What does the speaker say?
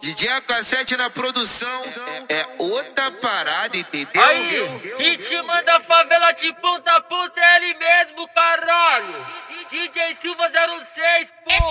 DJ AK7 na produção é outra parada, entendeu? Aí, ritmo da favela de ponta a ponta é ele mesmo, caralho. DJ Silva 06, pô.